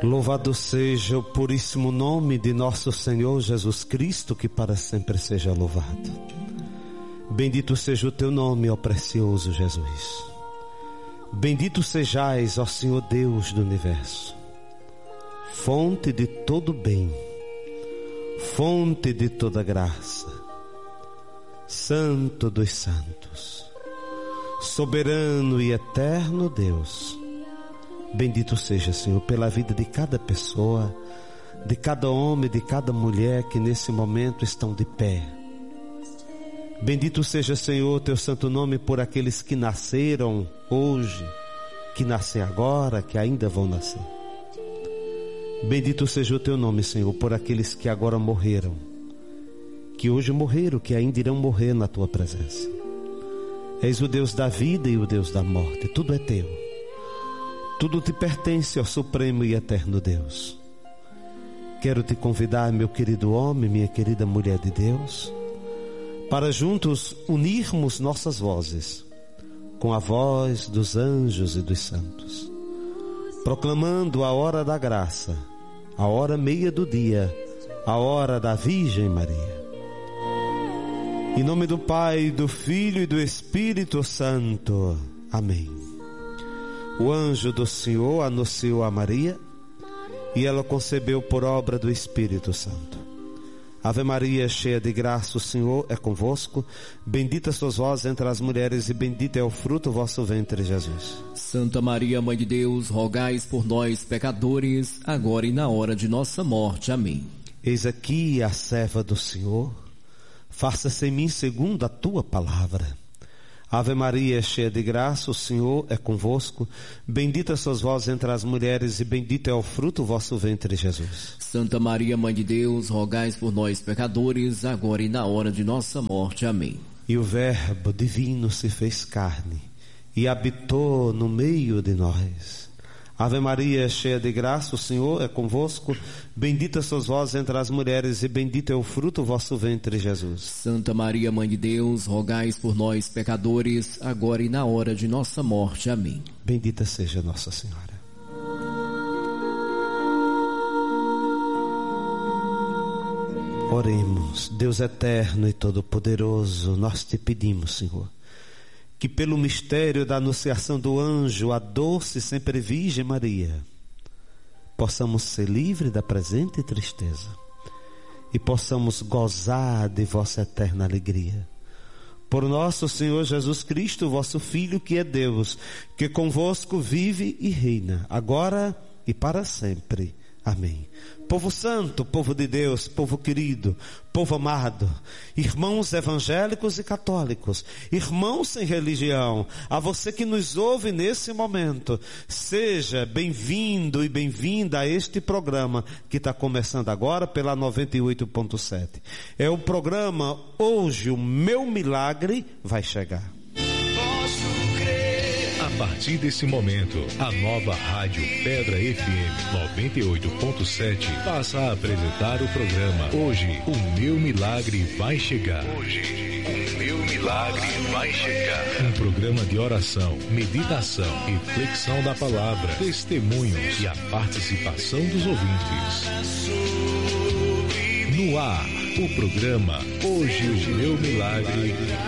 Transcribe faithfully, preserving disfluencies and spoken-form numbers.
Louvado seja o puríssimo nome de nosso Senhor Jesus Cristo, que para sempre seja louvado. Bendito seja o teu nome, ó precioso Jesus. Bendito sejais, ó Senhor Deus do universo, fonte de todo bem, fonte de toda graça, Santo dos santos, soberano e eterno Deus. Bendito seja, Senhor, pela vida de cada pessoa, de cada homem, de cada mulher que nesse momento estão de pé. Bendito seja, Senhor, teu santo nome por aqueles que nasceram hoje, que nascem agora, que ainda vão nascer. Bendito seja o teu nome, Senhor, por aqueles que agora morreram, que hoje morreram, que ainda irão morrer na tua presença. És o Deus da vida e o Deus da morte, tudo é teu. Tudo te pertence ao supremo e eterno Deus. Quero te convidar, meu querido homem, minha querida mulher de Deus, para juntos unirmos nossas vozes com a voz dos anjos e dos santos, proclamando a hora da graça, a hora meia do dia, a hora da Virgem Maria. Em nome do Pai, do Filho e do Espírito Santo. Amém. O anjo do Senhor anunciou a Maria, e ela concebeu por obra do Espírito Santo. Ave Maria, cheia de graça, o Senhor é convosco. Bendita sois vós entre as mulheres, e bendito é o fruto do vosso ventre, Jesus. Santa Maria, Mãe de Deus, rogai por nós, pecadores, agora e na hora de nossa morte. Amém. Eis aqui a serva do Senhor, faça-se em mim segundo a tua palavra. Ave Maria, cheia de graça, o Senhor é convosco. Bendita sois vós entre as mulheres, e bendito é o fruto do vosso ventre, Jesus. Santa Maria, Mãe de Deus, rogai por nós, pecadores, agora e na hora de nossa morte. Amém. E o Verbo divino se fez carne e habitou no meio de nós. Ave Maria, cheia de graça, o Senhor é convosco. Bendita sois vós entre as mulheres, e bendito é o fruto do vosso ventre, Jesus. Santa Maria, Mãe de Deus, rogai por nós, pecadores, agora e na hora de nossa morte. Amém. Bendita seja Nossa Senhora. Oremos. Deus eterno e todo-poderoso, nós te pedimos, Senhor, que pelo mistério da anunciação do anjo, a doce e sempre Virgem Maria, possamos ser livres da presente tristeza e possamos gozar de vossa eterna alegria. Por nosso Senhor Jesus Cristo, vosso Filho, que é Deus, que convosco vive e reina, agora e para sempre. Amém. Povo santo, povo de Deus, povo querido, povo amado, irmãos evangélicos e católicos, irmãos sem religião, a você que nos ouve nesse momento, seja bem-vindo e bem-vinda a este programa que está começando agora pela noventa e oito ponto sete. É o programa Hoje o Meu Milagre Vai Chegar. A partir desse momento, a nova Rádio Pedra F M noventa e oito ponto sete passa a apresentar o programa Hoje o Meu Milagre Vai Chegar. Hoje o Meu Milagre Vai Chegar. Um programa de oração, meditação, reflexão da palavra, testemunhos e a participação dos ouvintes. No ar, o programa Hoje o Meu Milagre